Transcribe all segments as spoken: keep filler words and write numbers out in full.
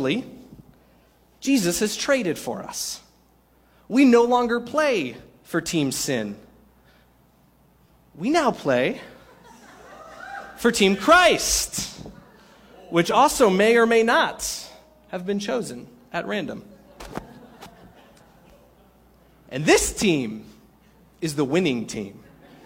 actually, Jesus has traded for us. We no longer play for Team Sin. We now play for Team Christ, which also may or may not have been chosen at random. And this team is the winning team.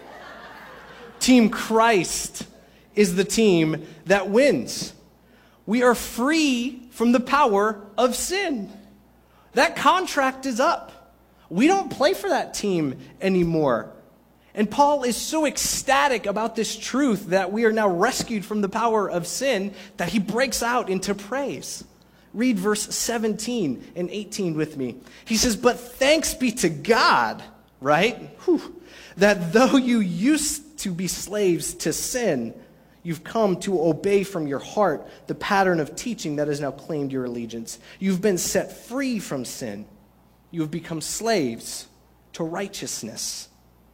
Team Christ is the team that wins. We are free from the power of sin. That contract is up. We don't play for that team anymore. And Paul is so ecstatic about this truth that we are now rescued from the power of sin that he breaks out into praise. Read verse seventeen and eighteen with me. He says, but thanks be to God, right? Whew, that though you used to be slaves to sin, you've come to obey from your heart the pattern of teaching that has now claimed your allegiance. You've been set free from sin. You have become slaves to righteousness.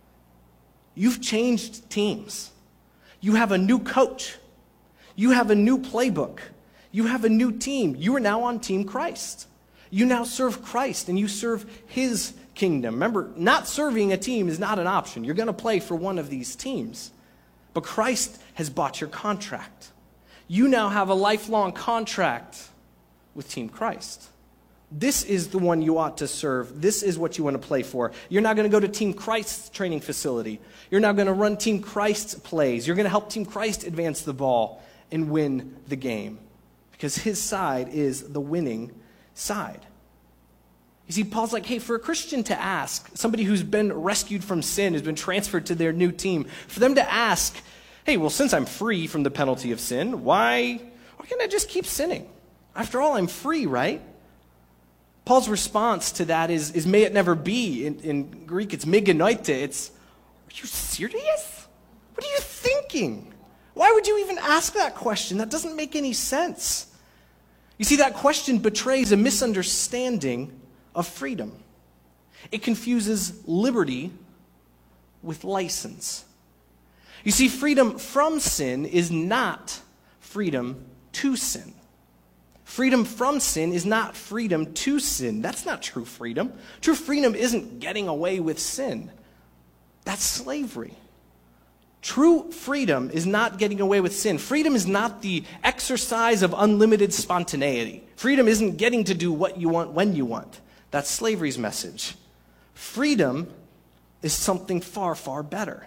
You've changed teams. You have a new coach. You have a new playbook. You have a new team. You are now on Team Christ. You now serve Christ and you serve his kingdom. Remember, not serving a team is not an option. You're going to play for one of these teams. But Christ has bought your contract. You now have a lifelong contract with Team Christ. This is the one you ought to serve. This is what you want to play for. You're not going to go to Team Christ's training facility. You're now going to run Team Christ's plays. You're going to help Team Christ advance the ball and win the game. Because his side is the winning side. You see, Paul's like, hey, for a Christian to ask, somebody who's been rescued from sin, who's been transferred to their new team, for them to ask, hey, well, since I'm free from the penalty of sin, why, why can't I just keep sinning? After all, I'm free, right? Paul's response to that is, is may it never be. In, in Greek, it's meganoite. It's, are you serious? What are you thinking? Why would you even ask that question? That doesn't make any sense. You see, that question betrays a misunderstanding of freedom. It confuses liberty with license. You see, freedom from sin is not freedom to sin. Freedom from sin is not freedom to sin. That's not true freedom. True freedom isn't getting away with sin. That's slavery. True freedom is not getting away with sin. Freedom is not the exercise of unlimited spontaneity. Freedom isn't getting to do what you want when you want. That's slavery's message. Freedom is something far, far better.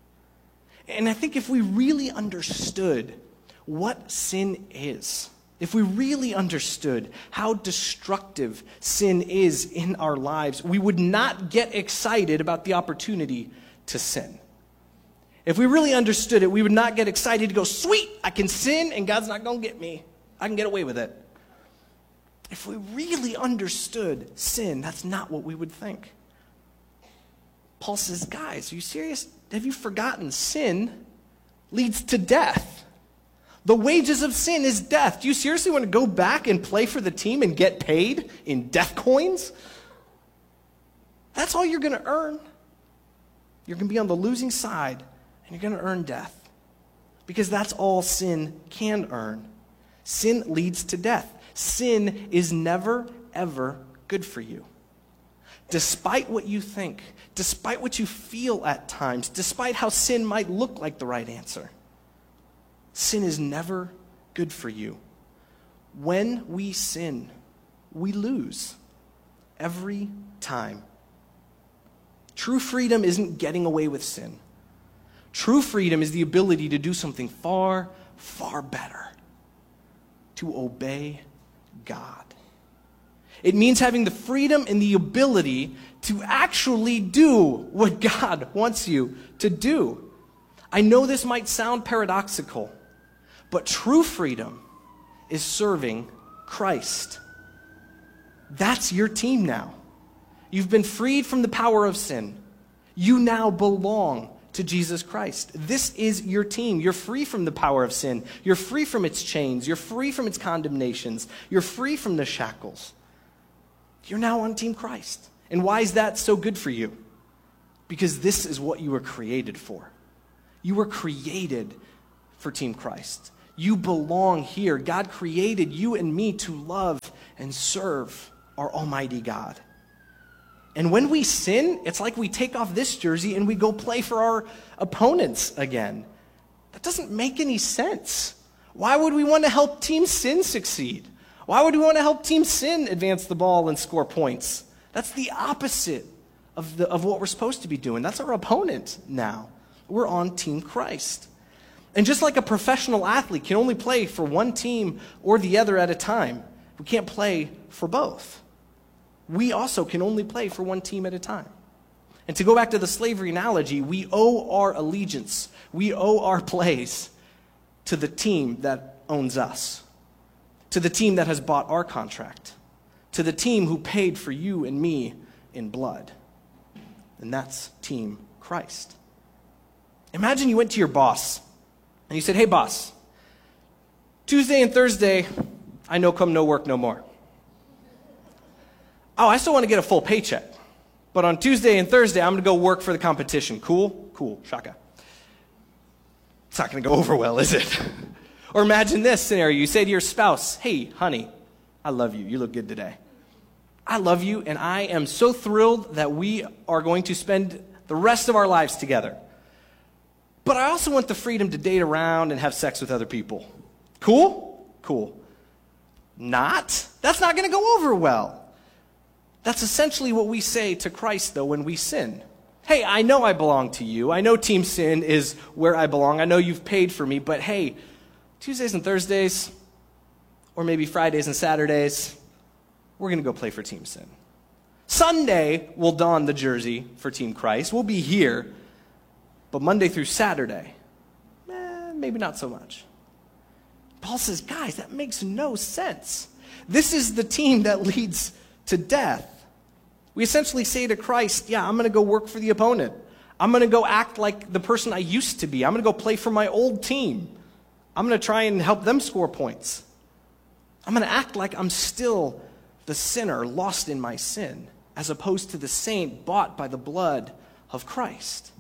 And I think if we really understood what sin is, if we really understood how destructive sin is in our lives, we would not get excited about the opportunity to sin. If we really understood it, we would not get excited to go, sweet, I can sin and God's not going to get me. I can get away with it. If we really understood sin, that's not what we would think. Paul says, guys, are you serious? Have you forgotten sin leads to death? The wages of sin is death. Do you seriously want to go back and play for the team and get paid in death coins? That's all you're going to earn. You're going to be on the losing side, and you're going to earn death. Because that's all sin can earn. Sin leads to death. Sin is never, ever good for you. Despite what you think, despite what you feel at times, despite how sin might look like the right answer, sin is never good for you. When we sin, we lose every time. True freedom isn't getting away with sin. True freedom is the ability to do something far, far better. To obey God. It means having the freedom and the ability to actually do what God wants you to do. I know this might sound paradoxical, but true freedom is serving Christ. That's your team now. You've been freed from the power of sin. You now belong to Jesus Christ. This is your team. You're free from the power of sin. You're free from its chains. You're free from its condemnations. You're free from the shackles. You're now on Team Christ. And why is that so good for you? Because this is what you were created for. You were created for Team Christ. You belong here. God created you and me to love and serve our Almighty God. And when we sin, it's like we take off this jersey and we go play for our opponents again. That doesn't make any sense. Why would we want to help Team Sin succeed? Why would we want to help Team Sin advance the ball and score points? That's the opposite of, the, of what we're supposed to be doing. That's our opponent now. We're on Team Christ. And just like a professional athlete can only play for one team or the other at a time, we can't play for both. We also can only play for one team at a time. And to go back to the slavery analogy, we owe our allegiance, we owe our plays to the team that owns us, to the team that has bought our contract, to the team who paid for you and me in blood. And that's Team Christ. Imagine you went to your boss and you said, hey boss, Tuesday and Thursday, I no come, no work, no more. Oh, I still want to get a full paycheck. But on Tuesday and Thursday, I'm going to go work for the competition. Cool? Cool. Shaka. It's not going to go over well, is it? Or imagine this scenario. You say to your spouse, hey, honey, I love you. You look good today. I love you, and I am so thrilled that we are going to spend the rest of our lives together. But I also want the freedom to date around and have sex with other people. Cool? Cool. Not? That's not going to go over well. That's essentially what we say to Christ, though, when we sin. Hey, I know I belong to you. I know Team Sin is where I belong. I know you've paid for me. But hey, Tuesdays and Thursdays, or maybe Fridays and Saturdays, we're going to go play for Team Sin. Sunday, we'll don the jersey for Team Christ. We'll be here. But Monday through Saturday, eh, maybe not so much. Paul says, guys, that makes no sense. This is the team that leads to death. We essentially say to Christ, yeah, I'm going to go work for the opponent. I'm going to go act like the person I used to be. I'm going to go play for my old team. I'm going to try and help them score points. I'm going to act like I'm still the sinner lost in my sin, as opposed to the saint bought by the blood of Christ.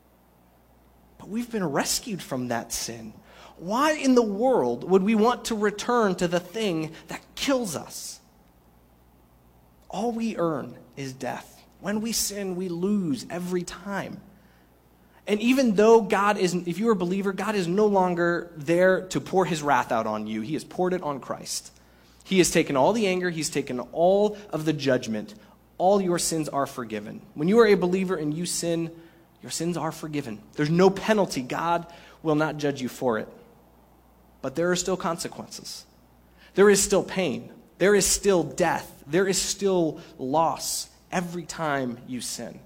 But we've been rescued from that sin. Why in the world would we want to return to the thing that kills us? All we earn is death. When we sin, we lose every time. And even though God isn't, if you're a believer, God is no longer there to pour his wrath out on you. He has poured it on Christ. He has taken all the anger. He's taken all of the judgment. All your sins are forgiven. When you are a believer and you sin, your sins are forgiven. There's no penalty. God will not judge you for it. But there are still consequences. There is still pain. There is still death. There is still loss every time you sin.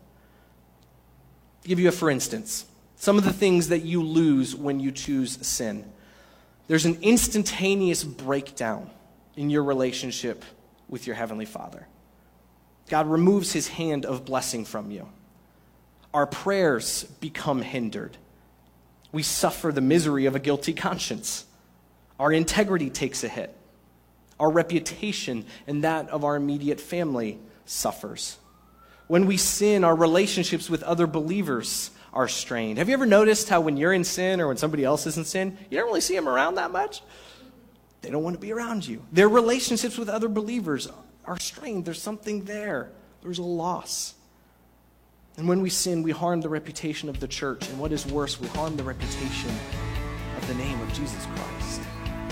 I'll give you a for instance. Some of the things that you lose when you choose sin. There's an instantaneous breakdown in your relationship with your Heavenly Father. God removes his hand of blessing from you. Our prayers become hindered. We suffer the misery of a guilty conscience. Our integrity takes a hit. Our reputation and that of our immediate family suffers. When we sin, our relationships with other believers are strained. Have you ever noticed how when you're in sin or when somebody else is in sin, you don't really see them around that much? They don't want to be around you. Their relationships with other believers are strained. There's something there. There's a loss. And when we sin, we harm the reputation of the church. And what is worse, we harm the reputation of the name of Jesus Christ.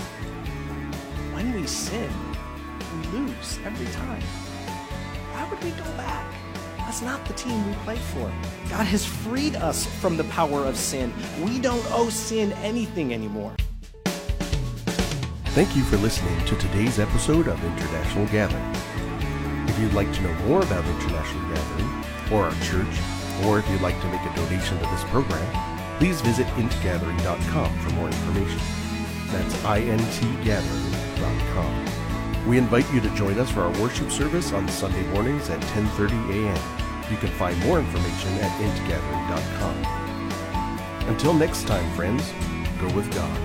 When we sin, we lose every time. Why would we go back? That's not the team we play for. God has freed us from the power of sin. We don't owe sin anything anymore. Thank you for listening to today's episode of International Gathering. If you'd like to know more about International Gathering, or our church, or if you'd like to make a donation to this program, please visit int gathering dot com for more information. That's I N T gathering dot com. We invite you to join us for our worship service on Sunday mornings at ten thirty a.m. You can find more information at int gathering dot com. Until next time, friends, go with God.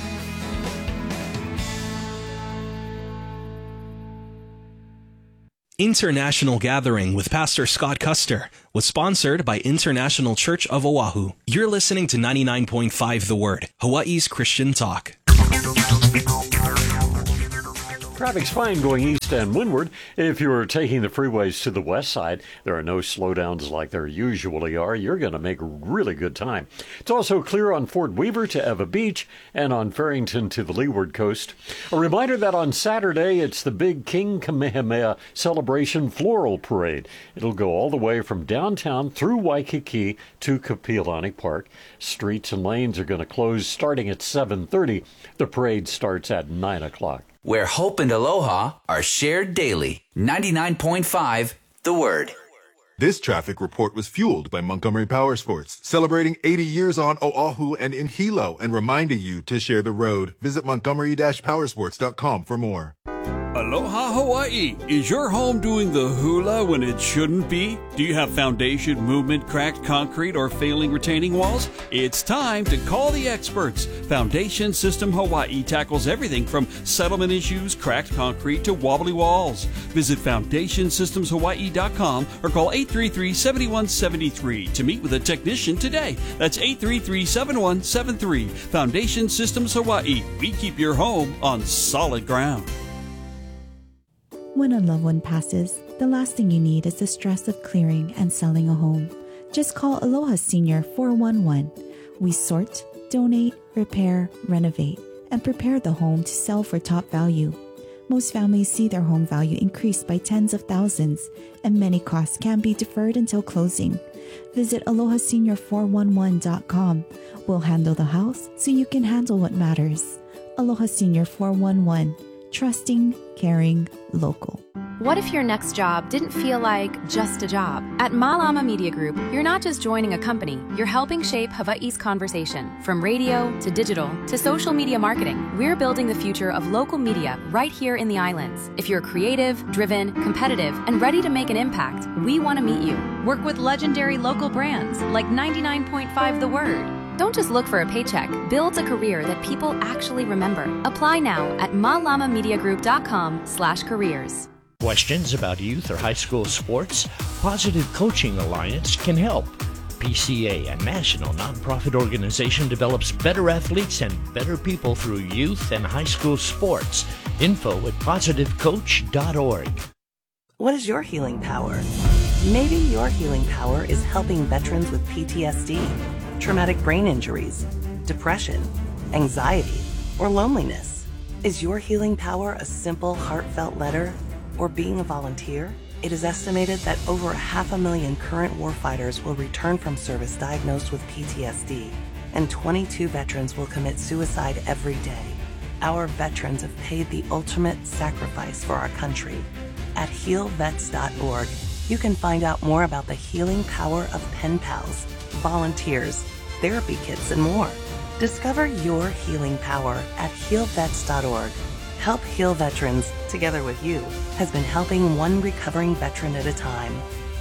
International Gathering with Pastor Scott Custer was sponsored by International Church of Oahu. You're listening to ninety-nine point five The Word, Hawaii's Christian talk. Traffic's fine going east and windward. If you're taking the freeways to the west side, there are no slowdowns like there usually are. You're going to make a really good time. It's also clear on Fort Weaver to Eva Beach and on Farrington to the leeward coast. A reminder that on Saturday, it's the big King Kamehameha Celebration Floral Parade. It'll go all the way from downtown through Waikiki to Kapiolani Park. Streets and lanes are going to close starting at seven thirty. The parade starts at nine o'clock. Where hope and aloha are shared daily. ninety-nine point five, The Word. This traffic report was fueled by Montgomery Power Sports, celebrating eighty years on Oahu and in Hilo and reminding you to share the road. Visit montgomery dash powersports dot com for more. Aloha Hawaii! Is your home doing the hula when it shouldn't be? Do you have foundation movement, cracked concrete, or failing retaining walls? It's time to call the experts. Foundation System Hawaii tackles everything from settlement issues, cracked concrete, to wobbly walls. Visit foundation systems hawaii dot com or call eight three three, seven one seven three to meet with a technician today. That's eight three three, seven one seven three. Foundation Systems Hawaii. We keep your home on solid ground. When a loved one passes, the last thing you need is the stress of clearing and selling a home. Just call Aloha Senior four one one. We sort, donate, repair, renovate, and prepare the home to sell for top value. Most families see their home value increase by tens of thousands, and many costs can be deferred until closing. Visit aloha senior four one one dot com. We'll handle the house so you can handle what matters. Aloha Senior four one one. Trusting, caring, local. What if your next job didn't feel like just a job? At Malama Media Group, you're not just joining a company, you're helping shape Hawaii's conversation. From radio to digital to social media marketing, we're building the future of local media right here in the islands. If you're creative, driven, competitive, and ready to make an impact, we want to meet you. Work with legendary local brands like ninety-nine point five The Word. Don't just look for a paycheck. Build a career that people actually remember. Apply now at malama media group dot com slash careers. Questions about youth or high school sports? Positive Coaching Alliance can help. P C A, a national nonprofit organization, develops better athletes and better people through youth and high school sports. Info at positive coach dot org. What is your healing power? Maybe your healing power is helping veterans with P T S D, traumatic brain injuries, depression, anxiety, or loneliness. Is your healing power a simple, heartfelt letter or being a volunteer? It is estimated that over half a million current warfighters will return from service diagnosed with P T S D, and twenty-two veterans will commit suicide every day. Our veterans have paid the ultimate sacrifice for our country. At heal vets dot org, you can find out more about the healing power of pen pals, volunteers, therapy kits, and more. Discover your healing power at heal vets dot org. Help Heal Veterans, together with you, has been helping one recovering veteran at a time.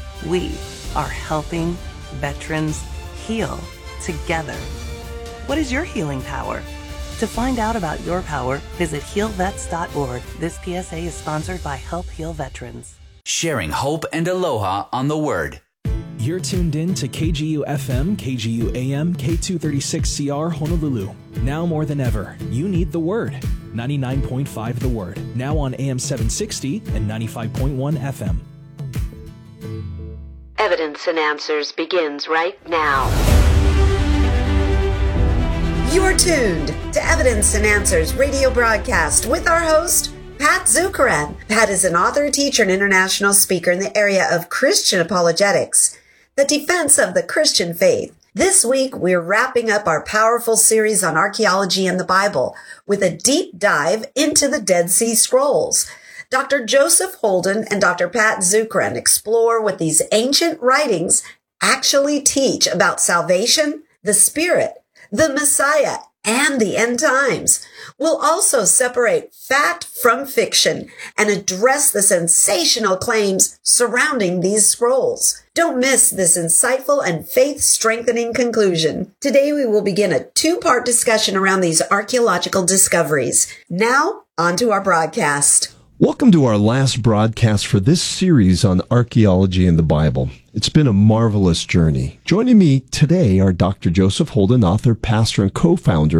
We are helping veterans heal together. What is your healing power? To find out about your power, visit heal vets dot org. This P S A is sponsored by Help Heal Veterans. Sharing hope and aloha on The Word. You're tuned in to K G U F M, K G U A M, K two thirty-six C R Honolulu. Now more than ever, you need The Word. ninety-nine point five The Word. Now on A M seven sixty and ninety-five point one F M. Evidence and Answers begins right now. You are tuned to Evidence and Answers radio broadcast with our host, Pat Zukeran. Pat is an author, teacher, and international speaker in the area of Christian apologetics, the defense of the Christian faith. This week, we're wrapping up our powerful series on archaeology and the Bible with a deep dive into the Dead Sea Scrolls. Doctor Joseph Holden and Doctor Pat Zukeran explore what these ancient writings actually teach about salvation, the Spirit, the Messiah, and the end times. We'll also separate fact from fiction and address the sensational claims surrounding these scrolls. Don't miss this insightful and faith-strengthening conclusion. Today we will begin a two-part discussion around these archaeological discoveries. Now, on to our broadcast. Welcome to our last broadcast for this series on archaeology and the Bible. It's been a marvelous journey. Joining me today are Doctor Joseph Holden, author, pastor, and co-founder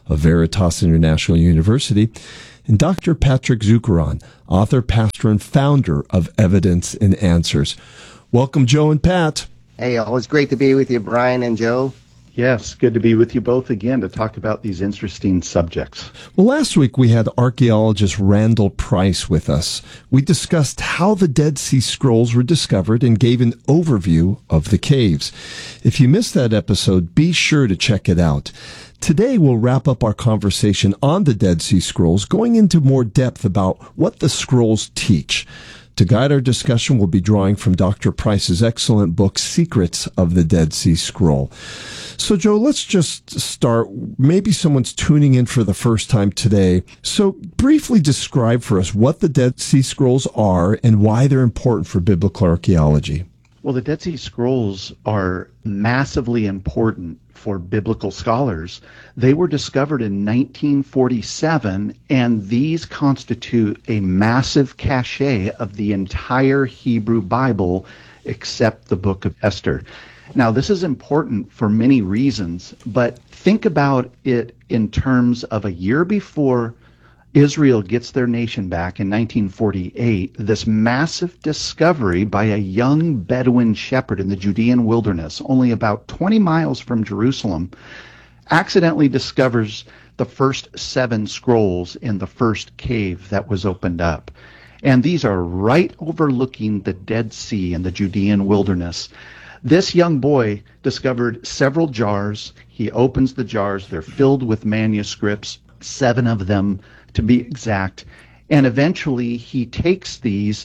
of Veritas International University, and Doctor Patrick Zukeran, author, pastor, and founder of Evidence and Answers. Welcome, Joe and Pat. Hey, always great to be with you, Brian and Joe. Yes, good to be with you both again to talk about these interesting subjects. Well, last week we had archaeologist Randall Price with us. We discussed how the Dead Sea Scrolls were discovered and gave an overview of the caves. If you missed that episode, be sure to check it out. Today we'll wrap up our conversation on the Dead Sea Scrolls, going into more depth about what the scrolls teach. To guide our discussion, we'll be drawing from Doctor Price's excellent book, Secrets of the Dead Sea Scroll. So, Joe, let's just start. Maybe someone's tuning in for the first time today. So, briefly describe for us what the Dead Sea Scrolls are and why they're important for biblical archaeology. Well, the Dead Sea Scrolls are massively important for biblical scholars. They were discovered in nineteen forty-seven, and these constitute a massive cache of the entire Hebrew Bible except the book of Esther. Now, this is important for many reasons, but think about it in terms of a year before Israel gets their nation back in nineteen forty-eight, this massive discovery by a young Bedouin shepherd in the Judean wilderness, only about twenty miles from Jerusalem, accidentally discovers the first seven scrolls in the first cave that was opened up. And these are right overlooking the Dead Sea in the Judean wilderness. This young boy discovered several jars. He opens the jars. They're filled with manuscripts, seven of them to be exact. And eventually he takes these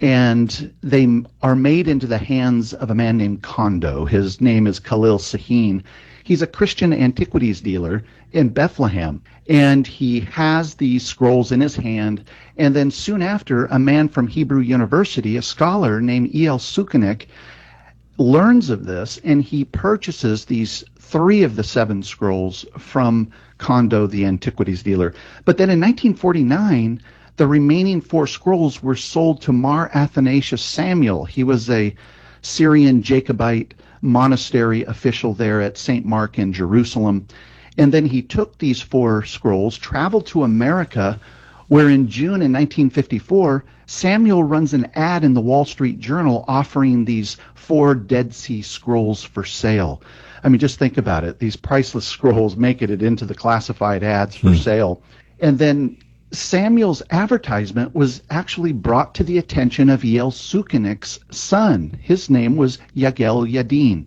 and they are made into the hands of a man named Kondo. His name is Khalil Sahin. He's a Christian antiquities dealer in Bethlehem. And he has these scrolls in his hand. And then soon after, a man from Hebrew University, a scholar named E L Sukenik, learns of this, and he purchases these three of the seven scrolls from Kondo, the antiquities dealer. But then in nineteen forty-nine, the remaining four scrolls were sold to Mar Athanasius Samuel. He was a Syrian Jacobite monastery official there at Saint Mark in Jerusalem. And then he took these four scrolls, traveled to America, where in June in nineteen fifty-four, Samuel runs an ad in the Wall Street Journal offering these four Dead Sea Scrolls for sale. I mean, just think about it. These priceless scrolls making it into the classified ads for mm. sale. And then Samuel's advertisement was actually brought to the attention of E L Sukenik's son. His name was Yagel Yadin.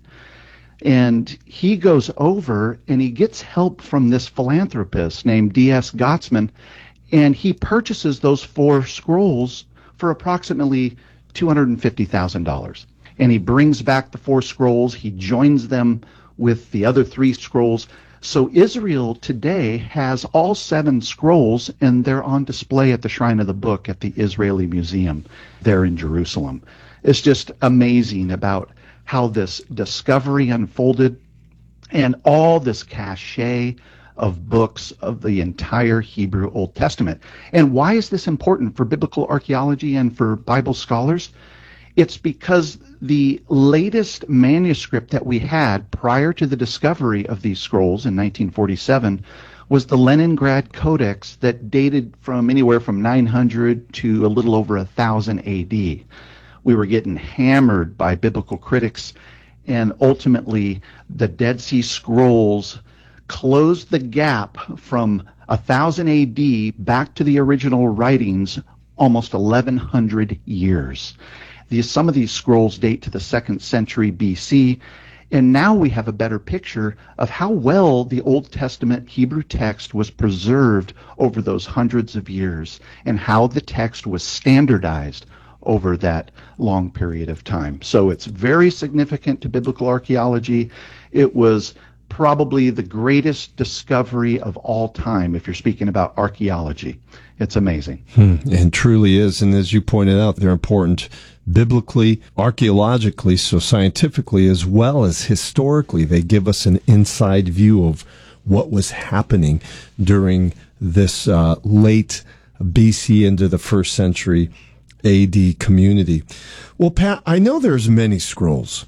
And he goes over and he gets help from this philanthropist named D S Gottsman, and he purchases those four scrolls for approximately two hundred fifty thousand dollars. And he brings back the four scrolls. He joins them with the other three scrolls. So Israel today has all seven scrolls, and they're on display at the Shrine of the Book at the Israeli Museum there in Jerusalem. It's just amazing about how this discovery unfolded and all this cache of books of the entire Hebrew Old Testament. And why is this important for biblical archaeology and for Bible scholars? It's because the latest manuscript that we had prior to the discovery of these scrolls in nineteen forty-seven was the Leningrad Codex that dated from anywhere from nine hundred to a little over one thousand A D. We were getting hammered by biblical critics, and ultimately the Dead Sea Scrolls closed the gap from one thousand A D back to the original writings almost eleven hundred years. These, some of these scrolls date to the second century B C, and now we have a better picture of how well the Old Testament Hebrew text was preserved over those hundreds of years and how the text was standardized over that long period of time. So it's very significant to biblical archaeology. It was probably the greatest discovery of all time if you're speaking about archaeology. It's amazing. Hmm, and truly is. And as you pointed out, they're important biblically, archaeologically, so scientifically, as well as historically. They give us an inside view of what was happening during this uh, late B C into the first century A D community. Well, Pat, I know there's many scrolls,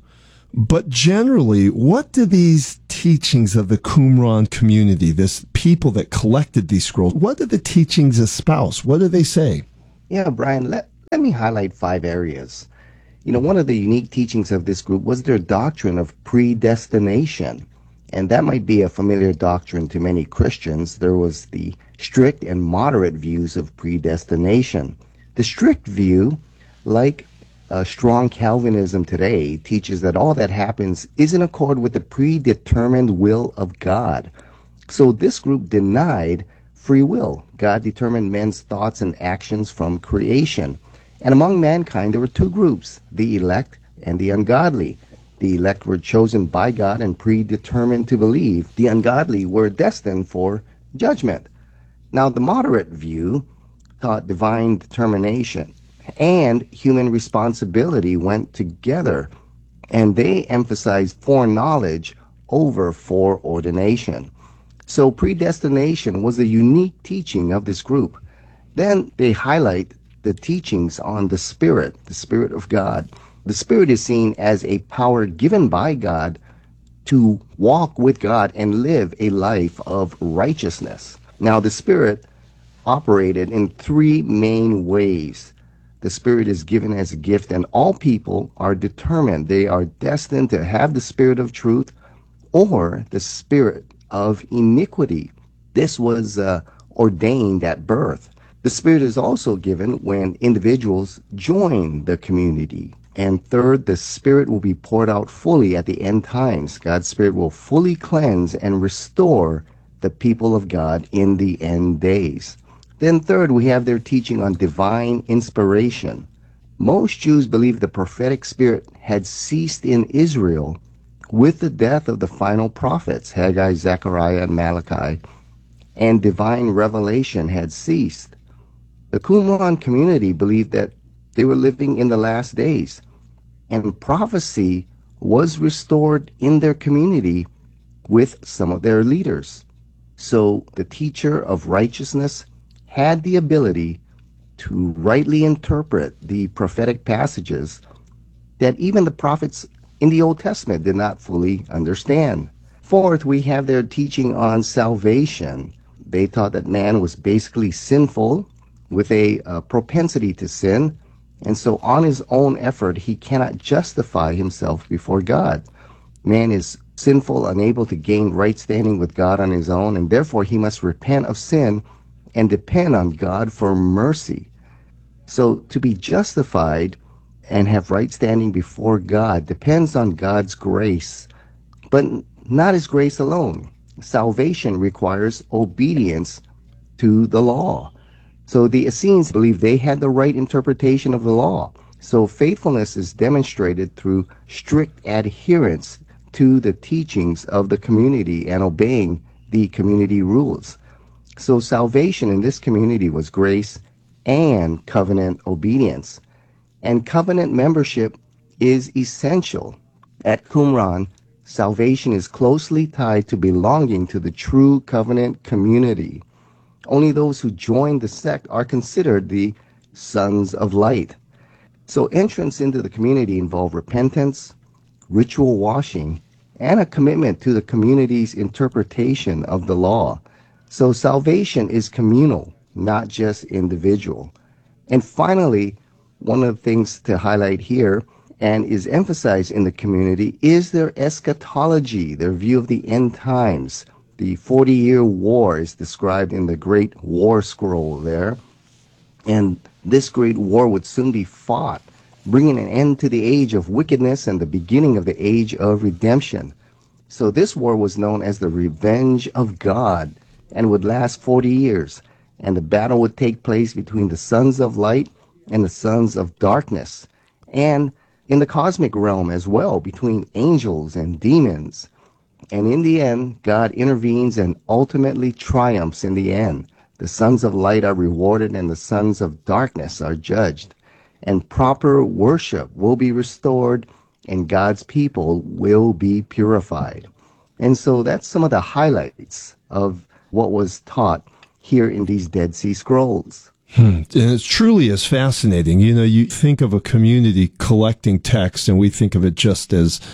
But generally, what do these teachings of the Qumran community, this people that collected these scrolls, what do the teachings espouse? What do they say? Yeah, Brian, let, let me highlight five areas. You know, one of the unique teachings of this group was their doctrine of predestination. And that might be a familiar doctrine to many Christians. There was the strict and moderate views of predestination. The strict view, like uh, strong Calvinism today, teaches that all that happens is in accord with the predetermined will of God. So this group denied free will. God determined men's thoughts and actions from creation. And among mankind, there were two groups, the elect and the ungodly. The elect were chosen by God and predetermined to believe. The ungodly were destined for judgment. Now, the moderate view taught divine determination and human responsibility went together, and they emphasized foreknowledge over foreordination. So predestination was a unique teaching of this group. Then they highlight the teachings on the Spirit, the Spirit of God. The Spirit is seen as a power given by God to walk with God and live a life of righteousness. Now, the Spirit operated in three main ways. The Spirit is given as a gift, and all people are determined. They are destined to have the Spirit of truth or the Spirit of iniquity. This was uh, ordained at birth. The Spirit is also given when individuals join the community. And third, the Spirit will be poured out fully at the end times. God's Spirit will fully cleanse and restore the people of God in the end days. Then third, we have their teaching on divine inspiration. Most Jews believe the prophetic spirit had ceased in Israel with the death of the final prophets, Haggai, Zechariah, and Malachi, and divine revelation had ceased. The Qumran community believed that they were living in the last days, and prophecy was restored in their community with some of their leaders. So the teacher of righteousness had the ability to rightly interpret the prophetic passages that even the prophets in the Old Testament did not fully understand. Fourth, we have their teaching on salvation. They taught that man was basically sinful with a uh, propensity to sin, and so on his own effort, he cannot justify himself before God. Man is sinful, unable to gain right standing with God on his own, and therefore he must repent of sin and depend on God for mercy. So to be justified and have right standing before God depends on God's grace, but not his grace alone. Salvation requires obedience to the law. So the Essenes believed they had the right interpretation of the law. So faithfulness is demonstrated through strict adherence to the teachings of the community and obeying the community rules. So salvation in this community was grace and covenant obedience. And covenant membership is essential. At Qumran, salvation is closely tied to belonging to the true covenant community. Only those who join the sect are considered the sons of light. So entrance into the community involved repentance, ritual washing, and a commitment to the community's interpretation of the law. So salvation is communal, not just individual. And finally, one of the things to highlight here and is emphasized in the community is their eschatology, their view of the end times. The forty-year war is described in the Great War Scroll there. And this great war would soon be fought, bringing an end to the age of wickedness and the beginning of the age of redemption. So this war was known as the Revenge of God and would last forty years. And the battle would take place between the sons of light and the sons of darkness. And in the cosmic realm as well, between angels and demons. And in the end, God intervenes and ultimately triumphs in the end. The sons of light are rewarded and the sons of darkness are judged. And proper worship will be restored and God's people will be purified. And so that's some of the highlights of what was taught here in these Dead Sea Scrolls. Hmm. And it truly is fascinating. You know, you think of a community collecting text and we think of it just as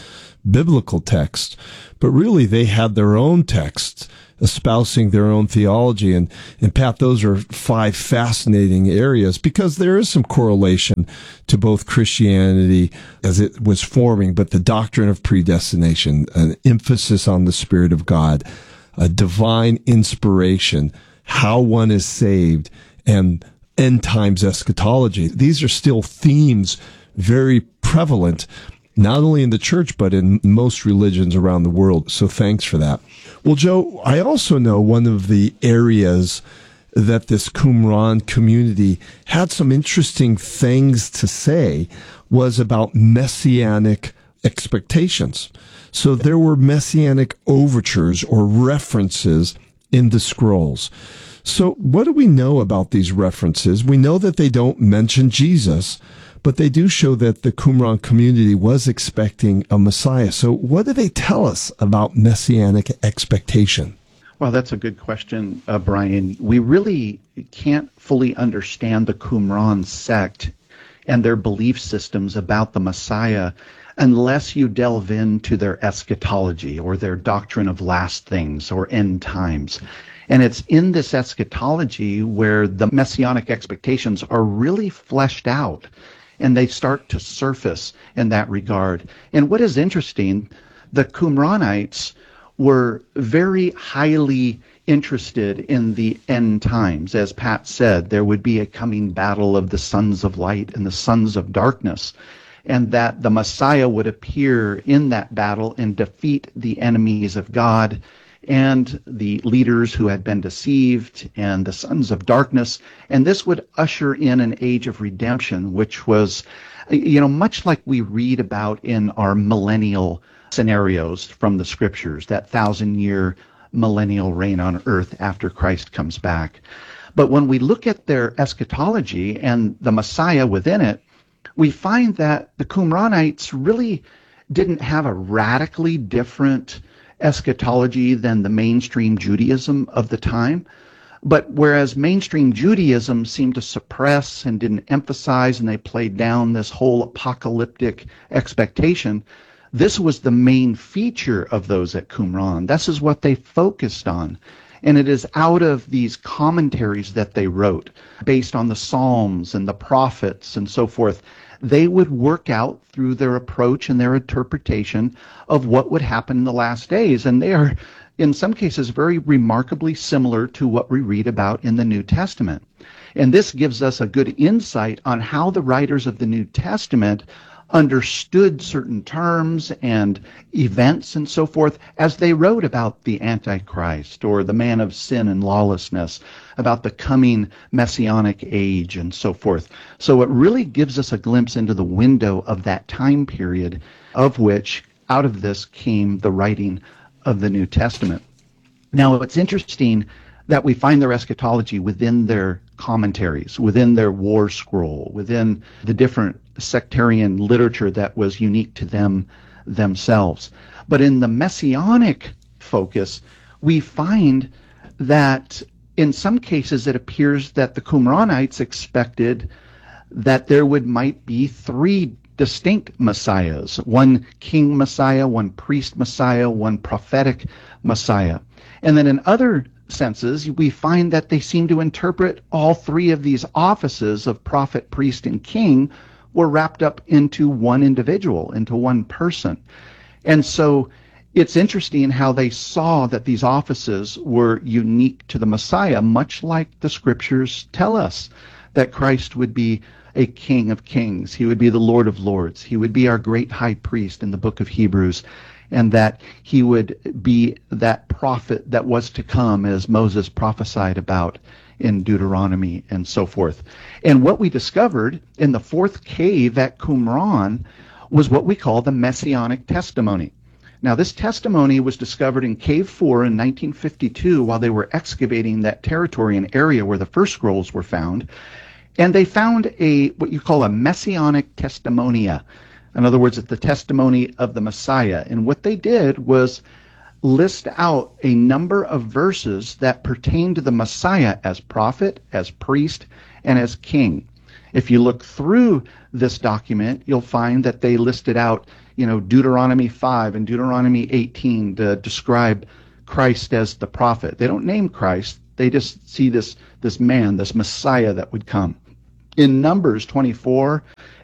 biblical text, but really they had their own texts espousing their own theology. And, and Pat, those are five fascinating areas because there is some correlation to both Christianity as it was forming, but the doctrine of predestination, an emphasis on the Spirit of God, a divine inspiration, how one is saved, and end times eschatology. These are still themes very prevalent, not only in the church, but in most religions around the world. So thanks for that. Well, Joe, I also know one of the areas that this Qumran community had some interesting things to say was about messianic expectations. So there were messianic overtures or references in the scrolls. So what do we know about these references? We know that they don't mention Jesus, but they do show that the Qumran community was expecting a Messiah. So what do they tell us about messianic expectation? Well, that's a good question, uh, Brian. We really can't fully understand the Qumran sect and their belief systems about the Messiah unless you delve into their eschatology or their doctrine of last things or end times. And it's in this eschatology where the messianic expectations are really fleshed out, and they start to surface in that regard. And what is interesting, the Qumranites were very highly interested in the end times. As Pat said, there would be a coming battle of the sons of light and the sons of darkness, and that the Messiah would appear in that battle and defeat the enemies of God and the leaders who had been deceived and the sons of darkness. And this would usher in an age of redemption, which was, you know, much like we read about in our millennial scenarios from the scriptures, that thousand year millennial reign on earth after Christ comes back. But when we look at their eschatology and the Messiah within it, we find that the Qumranites really didn't have a radically different eschatology than the mainstream Judaism of the time. But whereas mainstream Judaism seemed to suppress and didn't emphasize, and they played down this whole apocalyptic expectation, this was the main feature of those at Qumran. This is what they focused on. And it is out of these commentaries that they wrote, based on the Psalms and the prophets and so forth, they would work out through their approach and their interpretation of what would happen in the last days. And they are, in some cases, very remarkably similar to what we read about in the New Testament. And this gives us a good insight on how the writers of the New Testament understood certain terms and events and so forth as they wrote about the Antichrist or the man of sin and lawlessness, about the coming messianic age and so forth. So it really gives us a glimpse into the window of that time period, of which out of this came the writing of the New Testament. Now, it's interesting that we find their eschatology within their commentaries, within their war scroll, within the different sectarian literature that was unique to them themselves. But in the messianic focus, we find that in some cases it appears that the Qumranites expected that there would might be three distinct messiahs, one king messiah, one priest messiah, one prophetic messiah. And then in other senses, we find that they seem to interpret all three of these offices of prophet, priest, and king were wrapped up into one individual, into one person. And so it's interesting how they saw that these offices were unique to the Messiah, much like the scriptures tell us that Christ would be a King of Kings. He would be the Lord of Lords. He would be our great high priest in the book of Hebrews, and that he would be that prophet that was to come, as Moses prophesied about in Deuteronomy and so forth. And what we discovered in the fourth cave at Qumran was what we call the Messianic testimony. Now, this testimony was discovered in Cave four in nineteen fifty-two while they were excavating that territory and area where the first scrolls were found. And they found a what you call a Messianic testimonia. In other words, it's the testimony of the Messiah. And what they did was list out a number of verses that pertain to the Messiah as prophet, as priest, and as king. If you look through this document, you'll find that they listed out, you know, Deuteronomy five and Deuteronomy eighteen to describe Christ as the prophet. They don't name Christ. They just see this, this man, this Messiah that would come. In Numbers twenty-four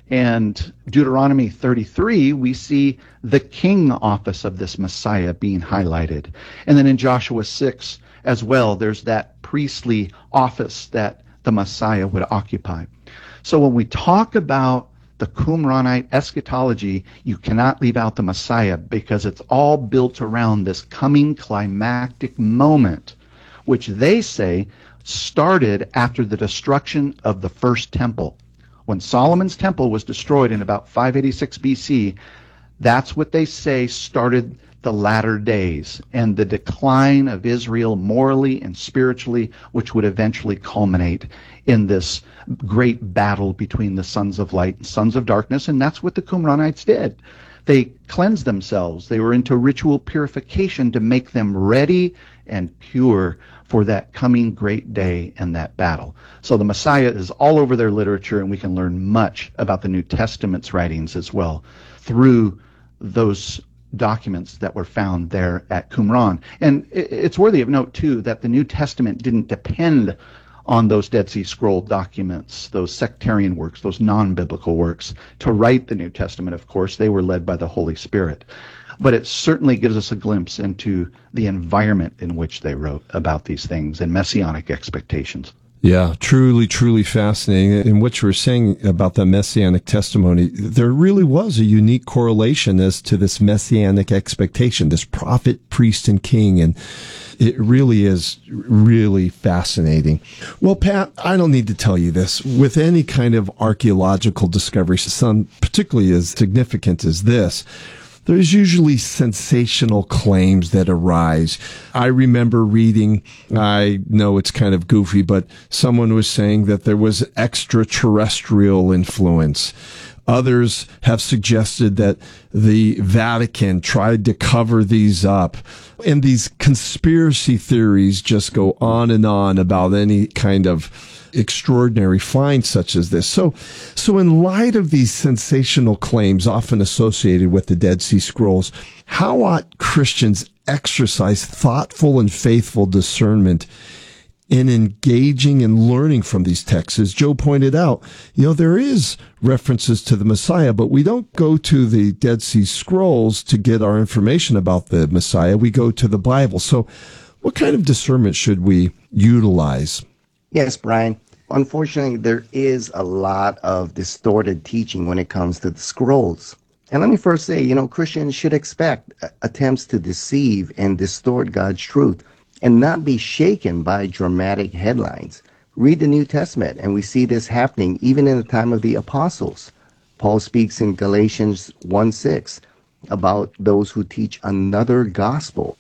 and Deuteronomy thirty-three, we see the king office of this Messiah being highlighted. And then in Joshua six as well, there's that priestly office that the Messiah would occupy. So when we talk about the Qumranite eschatology, you cannot leave out the Messiah, because it's all built around this coming climactic moment, which they say started after the destruction of the first temple. When Solomon's temple was destroyed in about five eighty-six B C, that's what they say started the latter days and the decline of Israel morally and spiritually, which would eventually culminate in this great battle between the sons of light and sons of darkness. And that's what the Qumranites did. They cleansed themselves. They were into ritual purification to make them ready and pure for that coming great day and that battle. So the Messiah is all over their literature, and we can learn much about the New Testament's writings as well through those documents that were found there at Qumran. And it's worthy of note, too, that the New Testament didn't depend on those Dead Sea Scroll documents, those sectarian works, those non-biblical works, to write the New Testament. Of course, they were led by the Holy Spirit. But it certainly gives us a glimpse into the environment in which they wrote about these things and messianic expectations. Yeah, truly, truly fascinating. And what you were saying about the messianic testimony, there really was a unique correlation as to this messianic expectation, this prophet, priest, and king. And it really is really fascinating. Well, Pat, I don't need to tell you this. With any kind of archaeological discovery, some particularly as significant as this, there's usually sensational claims that arise. I remember reading, I know it's kind of goofy, but someone was saying that there was extraterrestrial influence. Others have suggested that the Vatican tried to cover these up. And these conspiracy theories just go on and on about any kind of extraordinary find such as this. So, so in light of these sensational claims often associated with the Dead Sea Scrolls, how ought Christians exercise thoughtful and faithful discernment in engaging and learning from these texts? As Joe pointed out, you know, there is references to the Messiah, but we don't go to the Dead Sea Scrolls to get our information about the Messiah. We go to the Bible. So what kind of discernment should we utilize? Yes, Brian. Unfortunately, there is a lot of distorted teaching when it comes to the scrolls. And let me first say, you know, Christians should expect attempts to deceive and distort God's truth and not be shaken by dramatic headlines. Read the New Testament, and we see this happening even in the time of the apostles. Paul speaks in Galatians one six about those who teach another gospel.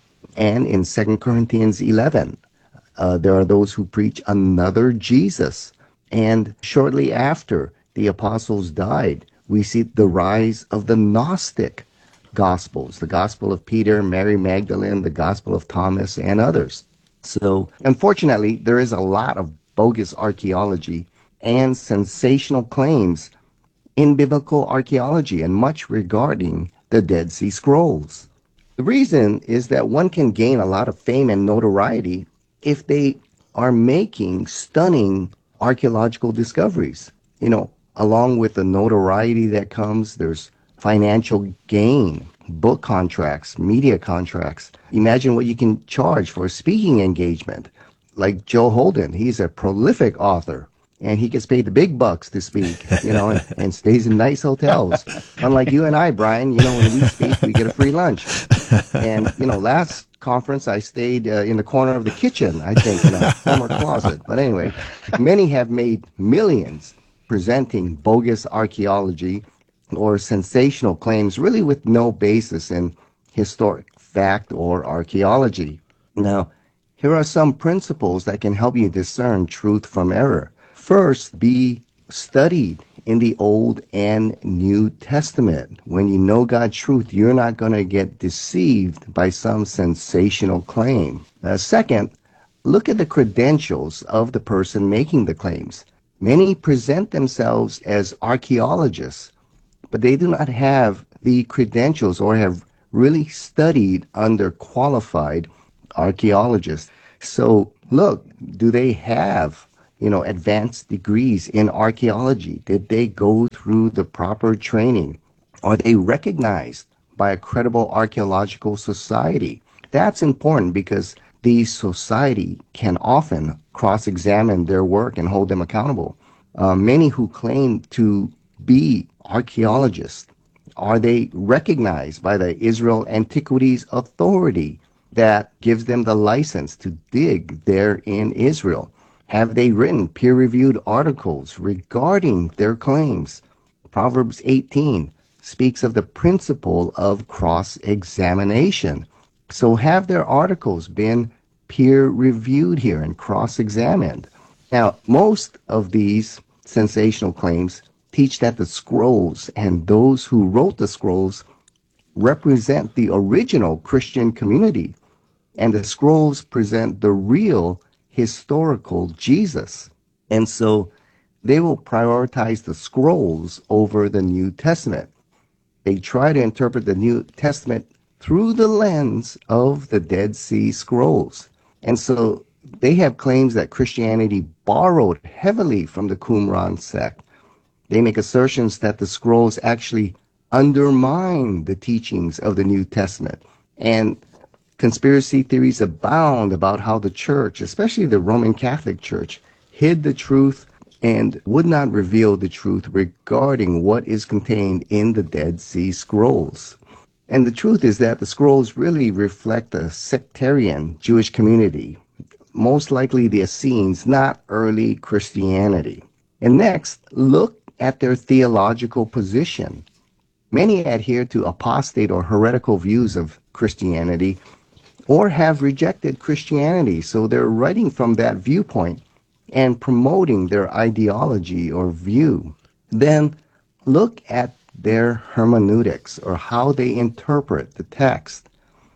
And in Second Corinthians eleven, Uh, there are those who preach another Jesus. And shortly after the apostles died, we see the rise of the Gnostic Gospels, the Gospel of Peter, Mary Magdalene, the Gospel of Thomas, and others. So, unfortunately, there is a lot of bogus archaeology and sensational claims in biblical archaeology, and much regarding the Dead Sea Scrolls. The reason is that one can gain a lot of fame and notoriety if they are making stunning archaeological discoveries. You know, along with the notoriety that comes, there's financial gain, book contracts, media contracts. Imagine what you can charge for a speaking engagement. Like Joe Holden, he's a prolific author, and he gets paid the big bucks to speak, you know, and, and stays in nice hotels. Unlike you and I, Brian, you know, when we speak, we get a free lunch. And, you know, last conference, I stayed uh, in the corner of the kitchen, I think, in a former closet. But anyway, many have made millions presenting bogus archaeology or sensational claims, really with no basis in historic fact or archaeology. Now, here are some principles that can help you discern truth from error. First, be studied in the Old and New Testament. When you know God's truth, you're not going to get deceived by some sensational claim. Uh, second, look at the credentials of the person making the claims. Many present themselves as archaeologists, but they do not have the credentials or have really studied under qualified archaeologists. So look, do they have, you know, advanced degrees in archaeology? Did they go through the proper training? Are they recognized by a credible archaeological society? That's important because the society can often cross-examine their work and hold them accountable. Uh, many who claim to be archaeologists, are they recognized by the Israel Antiquities Authority that gives them the license to dig there in Israel? Have they written peer-reviewed articles regarding their claims? Proverbs eighteen speaks of the principle of cross-examination. So have their articles been peer-reviewed here and cross-examined? Now, most of these sensational claims teach that the scrolls and those who wrote the scrolls represent the original Christian community, and the scrolls present the real historical Jesus. And so they will prioritize the scrolls over the New Testament. They try to interpret the New Testament through the lens of the Dead Sea Scrolls. And so they have claims that Christianity borrowed heavily from the Qumran sect. They make assertions that the scrolls actually undermine the teachings of the New Testament. And conspiracy theories abound about how the church, especially the Roman Catholic Church, hid the truth and would not reveal the truth regarding what is contained in the Dead Sea Scrolls. And the truth is that the scrolls really reflect a sectarian Jewish community, most likely the Essenes, not early Christianity. And next, look at their theological position. Many adhere to apostate or heretical views of Christianity or have rejected Christianity, so they're writing from that viewpoint and promoting their ideology or view. Then look at their hermeneutics, or how they interpret the text.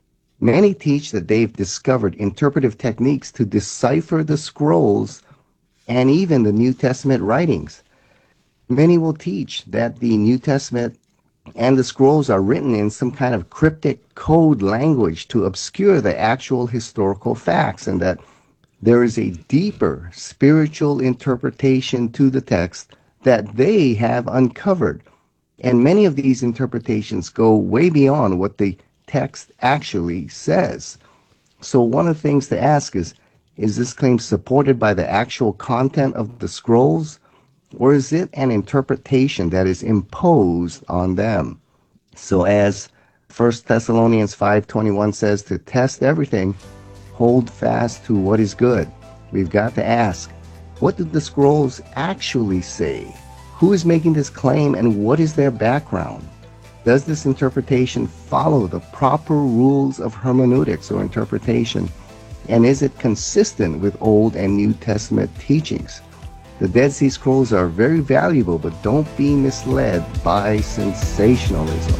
Many teach that they've discovered interpretive techniques to decipher the scrolls and even the New Testament writings. Many will teach that the New Testament and the scrolls are written in some kind of cryptic code language to obscure the actual historical facts, and that there is a deeper spiritual interpretation to the text that they have uncovered. And many of these interpretations go way beyond what the text actually says. So one of the things to ask is, is this claim supported by the actual content of the scrolls, or is it an interpretation that is imposed on them? So as First Thessalonians five twenty-one says, to test everything, hold fast to what is good. We've got to ask, what did the scrolls actually say? Who is making this claim, and what is their background? Does this interpretation follow the proper rules of hermeneutics or interpretation? And is it consistent with Old and New Testament teachings? The Dead Sea Scrolls are very valuable, but don't be misled by sensationalism.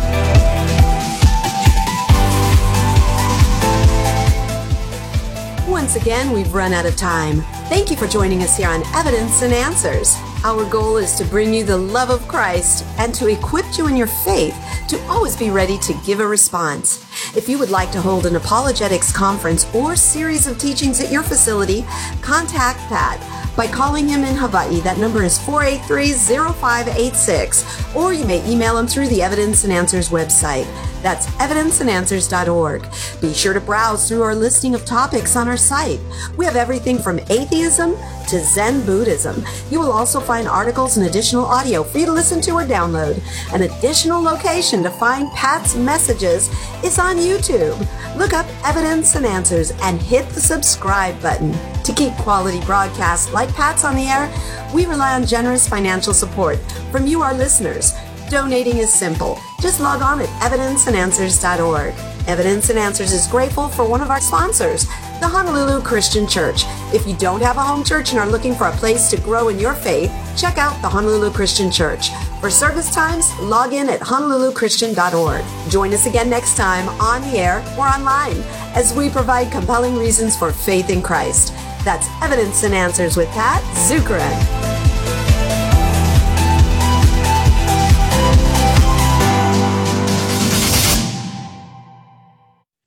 Once again, we've run out of time. Thank you for joining us here on Evidence and Answers. Our goal is to bring you the love of Christ and to equip you in your faith to always be ready to give a response. If you would like to hold an apologetics conference or series of teachings at your facility, contact Pat by calling him in Hawaii. That number is four eight three, zero five eight six, or you may email him through the Evidence and Answers website. That's evidence and answers dot org. Be sure to browse through our listing of topics on our site. We have everything from atheism to Zen Buddhism. You will also find articles and additional audio for you to listen to or download. An additional location to find Pat's messages is on YouTube. Look up Evidence and Answers and hit the subscribe button. To keep quality broadcasts like Pat's on the air, we rely on generous financial support from you, our listeners. Donating is simple. Just log on at evidence and answers dot org. Evidence and Answers is grateful for one of our sponsors, the Honolulu Christian Church. If you don't have a home church and are looking for a place to grow in your faith, check out the Honolulu Christian Church. For service times, log in at honolulu christian dot org. Join us again next time on the air or online as we provide compelling reasons for faith in Christ. That's Evidence and Answers with Pat Zukeran.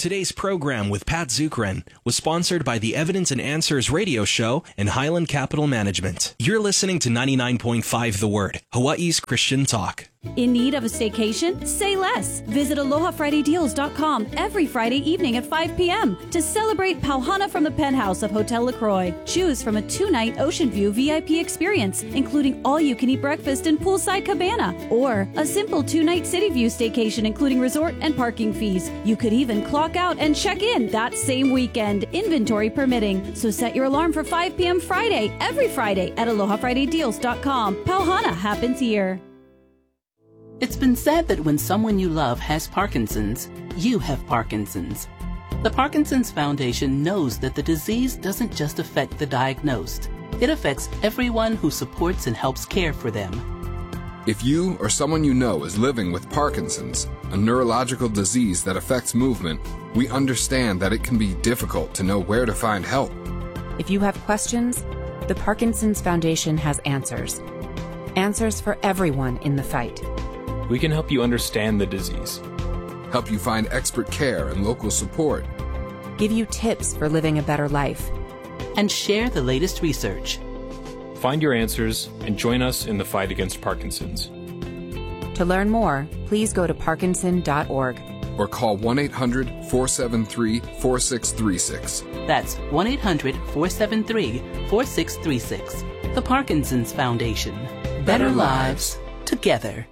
Today's program with Pat Zukeran was sponsored by the Evidence and Answers radio show and Highland Capital Management. You're listening to ninety-nine point five The Word, Hawaii's Christian talk. In need of a staycation? Say less. Visit aloha friday deals dot com every Friday evening at five p.m. to celebrate Pauhana from the penthouse of Hotel LaCroix. Choose from a two-night Ocean View V I P experience, including all-you-can-eat breakfast and poolside cabana, or a simple two-night City View staycation, including resort and parking fees. You could even clock out and check in that same weekend, inventory permitting. So set your alarm for five p.m. Friday, every Friday at aloha friday deals dot com. Pauhana happens here. It's been said that when someone you love has Parkinson's, you have Parkinson's. The Parkinson's Foundation knows that the disease doesn't just affect the diagnosed. It affects everyone who supports and helps care for them. If you or someone you know is living with Parkinson's, a neurological disease that affects movement, we understand that it can be difficult to know where to find help. If you have questions, the Parkinson's Foundation has answers. Answers for everyone in the fight. We can help you understand the disease, help you find expert care and local support, give you tips for living a better life, and share the latest research. Find your answers and join us in the fight against Parkinson's. To learn more, please go to parkinson dot org or call one eight hundred four seven three four six three six. That's one eight hundred four seven three four six three six. The Parkinson's Foundation. Better, Better lives together.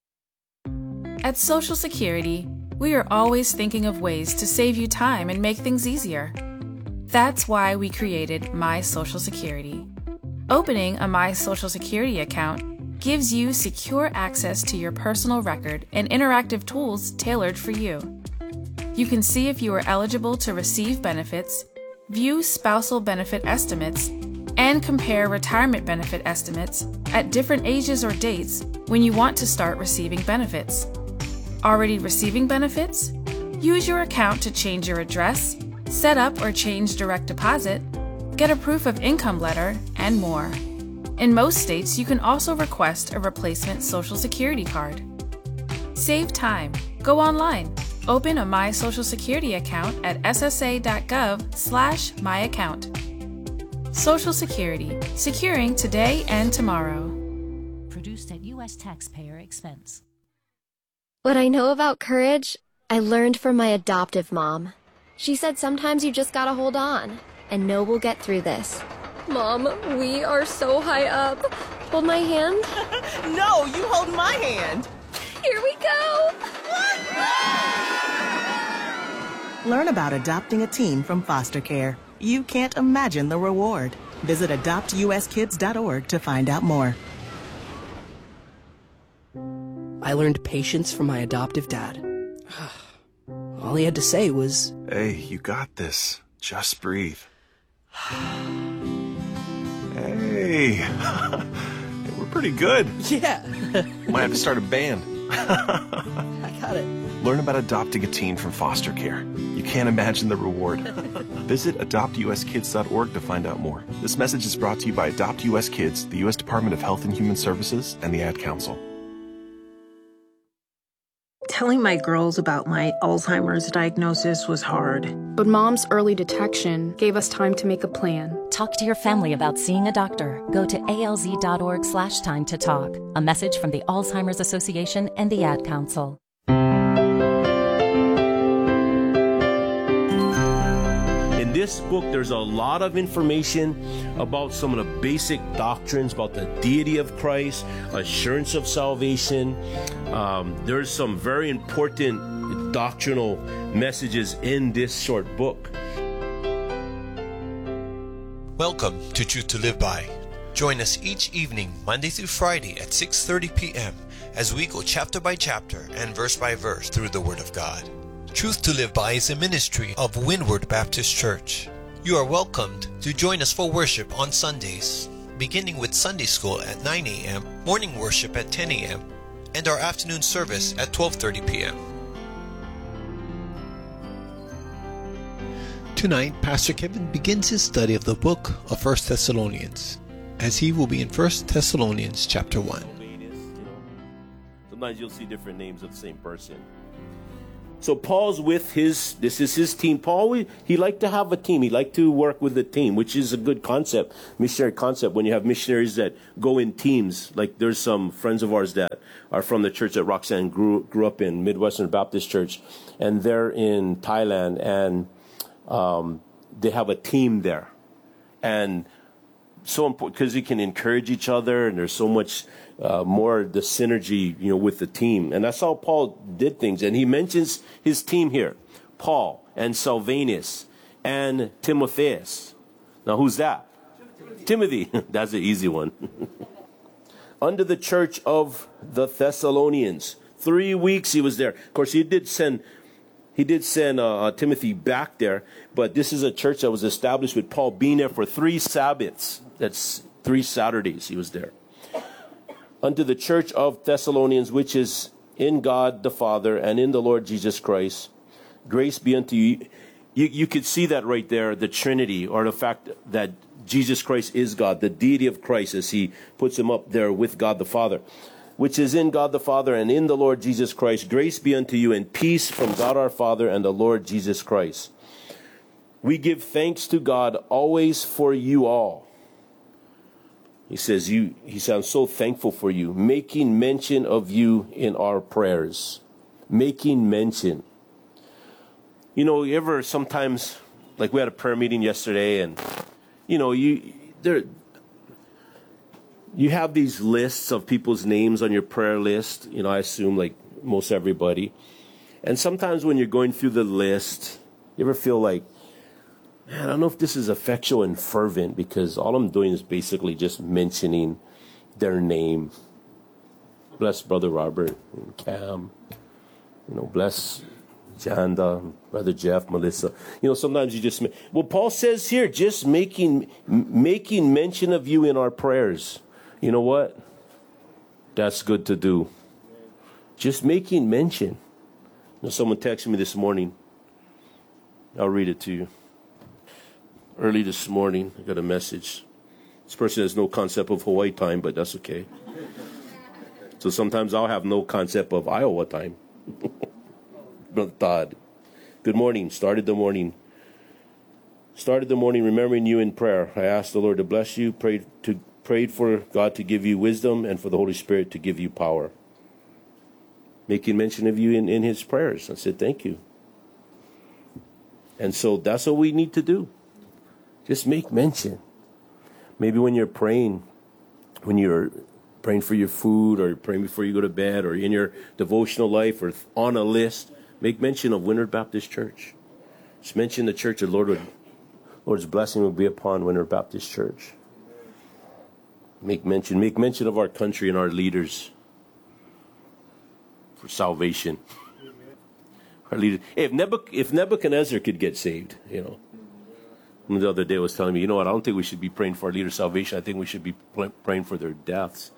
At Social Security, we are always thinking of ways to save you time and make things easier. That's why we created My Social Security. Opening a My Social Security account gives you secure access to your personal record and interactive tools tailored for you. You can see if you are eligible to receive benefits, view spousal benefit estimates, and compare retirement benefit estimates at different ages or dates when you want to start receiving benefits. Already receiving benefits? Use your account to change your address, set up or change direct deposit, get a proof of income letter, and more. In most states, you can also request a replacement Social Security card. Save time. Go online. Open a My Social Security account at s s a dot gov slash my account. Social Security. Securing today and tomorrow. Produced at U S taxpayer expense. What I know about courage, I learned from my adoptive mom. She said sometimes you just gotta hold on and know we'll get through this. Mom, we are so high up. Hold my hand. No, you hold my hand. Here we go. Learn about adopting a teen from foster care. You can't imagine the reward. Visit adopt u s kids dot org to find out more. I learned patience from my adoptive dad. All he had to say was, "Hey, you got this. Just breathe." Hey, we're pretty good. Yeah. Might have to start a band. I got it. Learn about adopting a teen from foster care. You can't imagine the reward. Visit adopt u s kids dot org to find out more. This message is brought to you by Adopt U S Kids, the U S Department of Health and Human Services, and the Ad Council. Telling my girls about my Alzheimer's diagnosis was hard. But Mom's early detection gave us time to make a plan. Talk to your family about seeing a doctor. Go to A L Z dot org slash time to talk. A message from the Alzheimer's Association and the Ad Council. In this book, there's a lot of information about some of the basic doctrines about the deity of Christ, assurance of salvation. Um, there's some very important doctrinal messages in this short book. Welcome to Truth to Live By. Join us each evening, Monday through Friday at six thirty p.m. as we go chapter by chapter and verse by verse through the Word of God. Truth to Live By is a ministry of Windward Baptist Church. You are welcomed to join us for worship on Sundays, beginning with Sunday school at nine a.m., morning worship at ten a.m., and our afternoon service at twelve thirty p.m. Tonight, Pastor Kevin begins his study of the book of First Thessalonians, as he will be in First Thessalonians chapter one. Sometimes you'll see different names of the same person. So Paul's with his, this is his team. Paul, he liked to have a team. He liked to work with a team, which is a good concept, missionary concept, when you have missionaries that go in teams. Like there's some friends of ours that are from the church that Roxanne grew, grew up in, Midwestern Baptist Church, and they're in Thailand, and um, they have a team there. And so important because you can encourage each other, and there's so much uh, more the synergy, you know, with the team. And that's how Paul did things. And he mentions his team here, Paul and Silvanus and Timotheus. Now, who's that? Timothy. Timothy. That's an easy one. Under the church of the Thessalonians. Three weeks he was there. Of course, he did send He did send uh, Timothy back there, but this is a church that was established with Paul being there for three Sabbaths. That's three Saturdays he was there. Unto the church of Thessalonians, which is in God the Father and in the Lord Jesus Christ, grace be unto you. You, you could see that right there, the Trinity, or the fact that Jesus Christ is God, the deity of Christ, as he puts him up there with God the Father, which is in God the Father and in the Lord Jesus Christ. Grace be unto you and peace from God our Father and the Lord Jesus Christ. We give thanks to God always for you all. He says, you, he says, I'm so thankful for you, making mention of you in our prayers. Making mention. You know, you ever sometimes, like we had a prayer meeting yesterday, and, you know, you, there, you have these lists of people's names on your prayer list. You know, I assume like most everybody. And sometimes when you're going through the list, you ever feel like, man, I don't know if this is effectual and fervent, because all I'm doing is basically just mentioning their name. Bless Brother Robert and Cam. You know, bless Janda, Brother Jeff, Melissa. You know, sometimes you just, well, Paul says here, just making, making mention of you in our prayers. You know what? That's good to do. Just making mention. You know, someone texted me this morning. I'll read it to you. Early this morning, I got a message. This person has no concept of Hawaii time, but that's okay. So sometimes I'll have no concept of Iowa time. Brother Todd. Good morning. Started the morning. Started the morning remembering you in prayer. I asked the Lord to bless you. Prayed to prayed for God to give you wisdom and for the Holy Spirit to give you power. Making mention of you in, in his prayers. I said, thank you. And so that's what we need to do. Just make mention. Maybe when you're praying, when you're praying for your food, or praying before you go to bed, or in your devotional life, or on a list, make mention of Windward Baptist Church. Just mention the church. The Lord would, Lord's blessing will be upon Windward Baptist Church. Make mention. Make mention of our country and our leaders for salvation. Our leaders. If, Nebuch- if Nebuchadnezzar could get saved, you know. The other day was telling me, you know what, I don't think we should be praying for our leaders' salvation. I think we should be pl- praying for their deaths.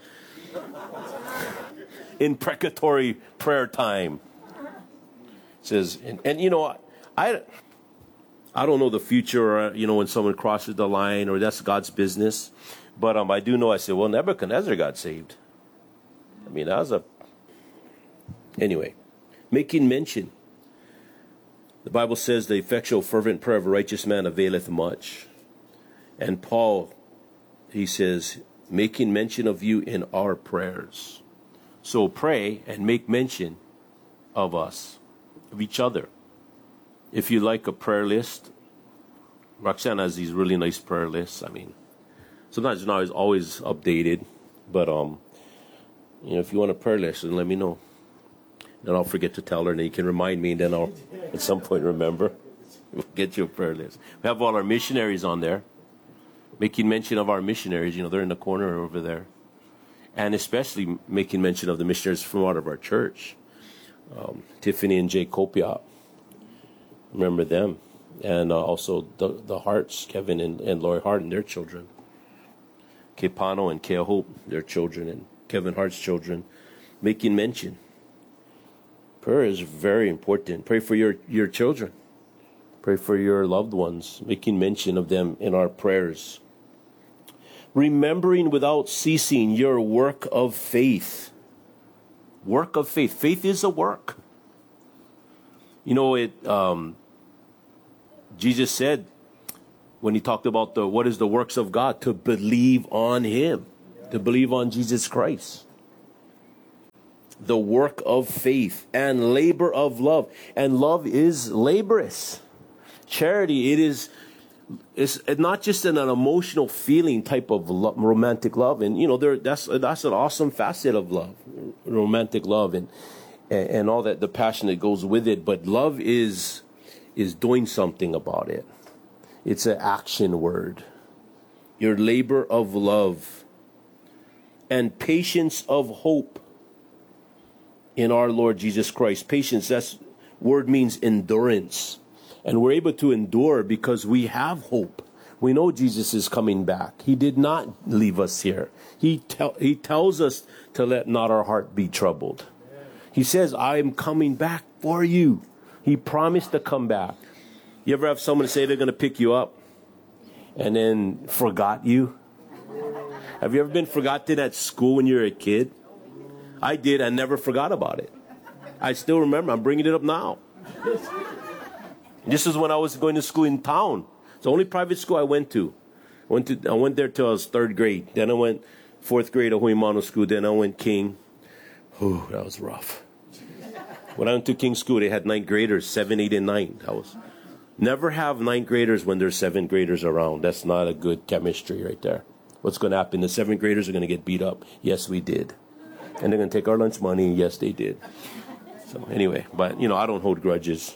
Imprecatory prayer time. It says, and, and you know, I, I don't know the future, or, you know, when someone crosses the line, or that's God's business. But um, I do know, I said, well, Nebuchadnezzar got saved. I mean, that was a... Anyway, making mention. The Bible says the effectual fervent prayer of a righteous man availeth much. And Paul, he says, making mention of you in our prayers. So pray and make mention of us, of each other. If you like a prayer list, Roxanne has these really nice prayer lists. I mean, sometimes it's not always updated, but um, you know, if you want a prayer list, then let me know. Then I'll forget to tell her, and then you can remind me, and then I'll at some point remember. We'll get you a prayer list. We have all our missionaries on there, making mention of our missionaries. You know, they're in the corner over there. And especially making mention of the missionaries from out of our church. Um, Tiffany and Jay Kopiat. Remember them. And uh, also the, the Harts, Kevin and, and Lori Hart and their children. Kepano and Kea Hope, their children, and Kevin Hart's children. Making mention. Prayer is very important. Pray for your, your children. Pray for your loved ones, making mention of them in our prayers. Remembering without ceasing your work of faith. Work of faith. Faith is a work. You know, it. Um, Jesus said when he talked about the what is the works of God, to believe on him, to believe on Jesus Christ. The work of faith and labor of love. And love is laborious. Charity, it is it's not just an, an emotional feeling type of lo- romantic love. And, you know, there that's that's an awesome facet of love, romantic love and, and and all that, the passion that goes with it. But love is is doing something about it. It's an action word. Your labor of love and patience of hope in our Lord Jesus Christ. Patience, that word means endurance. And we're able to endure because we have hope. We know Jesus is coming back. He did not leave us here. He, tell, he tells us to let not our heart be troubled. He says, I am coming back for you. He promised to come back. You ever have someone say they're going to pick you up and then forgot you? Have you ever been forgotten at school when you were a kid? I did. I never forgot about it. I still remember. I'm bringing it up now. This is when I was going to school in town. It's the only private school I went to. I went to. I went there till I was third grade. Then I went fourth grade at Huimano School. Then I went King. Whew, that was rough. When I went to King School, they had ninth graders, seven, eight, and nine. I was never have ninth graders when there's seventh graders around. That's not a good chemistry right there. What's going to happen? The seventh graders are going to get beat up. Yes, we did. And they're going to take our lunch money. Yes, they did. So anyway, but, you know, I don't hold grudges.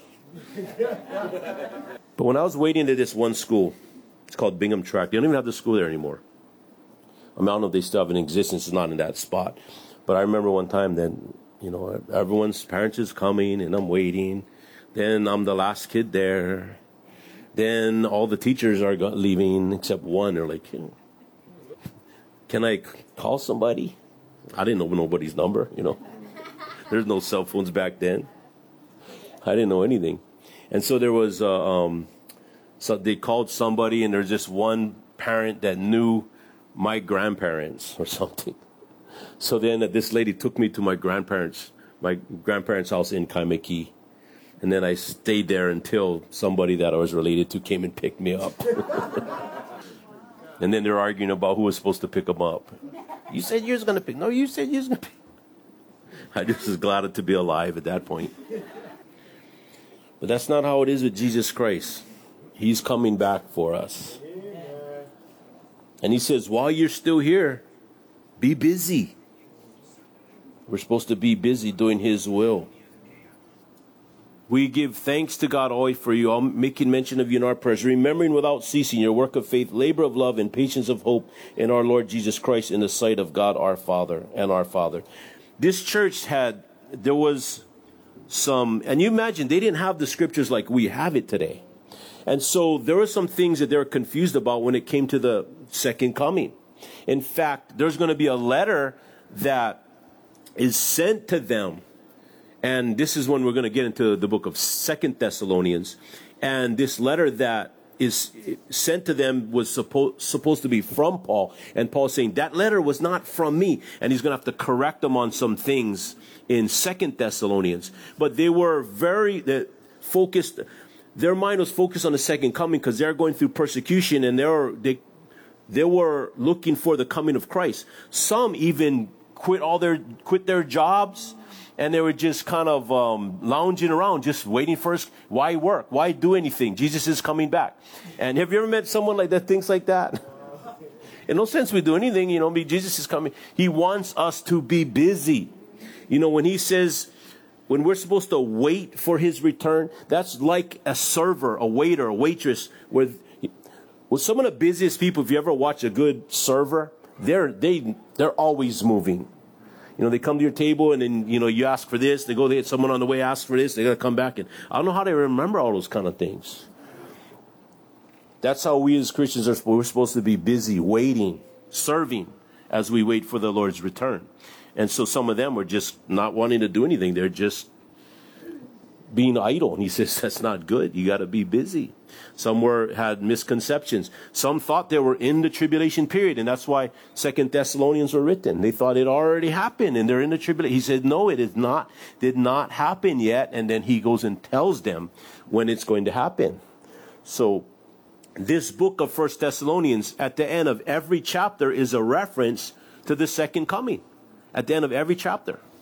But when I was waiting at this one school, it's called Bingham Tract. They don't even have the school there anymore. I mean, I don't know if they still have an existence. It's not in that spot. But I remember one time then, you know, everyone's parents is coming and I'm waiting. Then I'm the last kid there. Then all the teachers are go- leaving except one. They're like, can I call somebody? I didn't know nobody's number, you know. There's no cell phones back then. I didn't know anything. And so there was, uh, um, so they called somebody and there's just one parent that knew my grandparents or something. So then uh, this lady took me to my grandparents, my grandparents' house in Kaimeki. And then I stayed there until somebody that I was related to came and picked me up. And then they're arguing about who was supposed to pick them up. You said you was going to pick. No, you said you was going to pick. I just was glad to be alive at that point. But that's not how it is with Jesus Christ. He's coming back for us. And he says, while you're still here, be busy. We're supposed to be busy doing his will. We give thanks to God always for you, all making mention of you in our prayers, remembering without ceasing your work of faith, labor of love, and patience of hope in our Lord Jesus Christ in the sight of God our Father and our Father. This church had, there was some, and you imagine they didn't have the scriptures like we have it today. And so there were some things that they were confused about when it came to the second coming. In fact, there's going to be a letter that is sent to them. And this is when we're going to get into the book of Second Thessalonians. And this letter that is sent to them was suppo- supposed to be from Paul. And Paul's saying, that letter was not from me. And he's going to have to correct them on some things in Second Thessalonians. But they were very they focused. Their mind was focused on the second coming because they're going through persecution. And they were, they, they were looking for the coming of Christ. Some even quit all their quit their jobs. And they were just kind of um, lounging around, just waiting for us. Why work? Why do anything? Jesus is coming back. And have you ever met someone like that, thinks like that? In no sense we do anything, you know, Jesus is coming. He wants us to be busy. You know, when he says, when we're supposed to wait for his return, that's like a server, a waiter, a waitress. Where, with some of the busiest people, if you ever watch a good server, they're, they, they're always moving. You know, they come to your table and then, you know, you ask for this. They go, they get someone on the way, ask for this. They got to come back. And I don't know how they remember all those kind of things. That's how we as Christians are. We're supposed to be busy, waiting, serving as we wait for the Lord's return. And so some of them were just not wanting to do anything. They're just being idle. And he says, that's not good. You got to be busy. Some were, had misconceptions. Some thought they were in the tribulation period, and that's why Second Thessalonians were written. They thought it already happened, and they're in the tribulation. He said, no, it is not, did not happen yet. And then he goes and tells them when it's going to happen. So this book of First Thessalonians, at the end of every chapter, is a reference to the second coming. At the end of every chapter.